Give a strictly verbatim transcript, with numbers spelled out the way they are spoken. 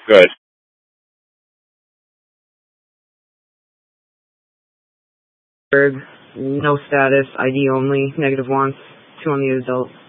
Good. No status, I D only, negative one, two on the adult.